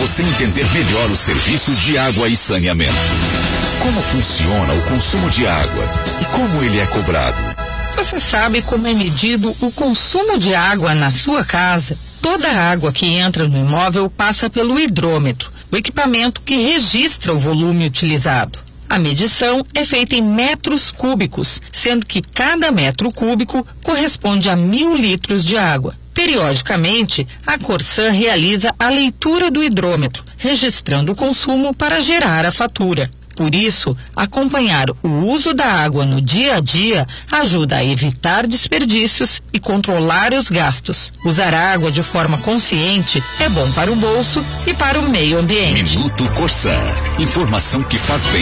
você entender melhor o serviço de água e saneamento. Como funciona o consumo de água e como ele é cobrado. Você sabe como é medido o consumo de água na sua casa? Toda a água que entra no imóvel passa pelo hidrômetro, o equipamento que registra o volume utilizado. A medição é feita em metros cúbicos, sendo que cada metro cúbico corresponde a 1.000 litros de água. Periodicamente, a Corsan realiza a leitura do hidrômetro, registrando o consumo para gerar a fatura. Por isso, acompanhar o uso da água no dia a dia ajuda a evitar desperdícios e controlar os gastos. Usar a água de forma consciente é bom para o bolso e para o meio ambiente. Minuto Corsan. Informação que faz bem.